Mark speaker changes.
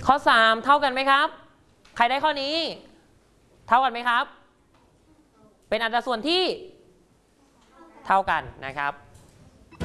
Speaker 1: ข้อ3เท่ากันไหมครับใครได้ข้อนี้เท่ากันไหมครับเป็นอัตราส่วนที่เท่ากันนะครับ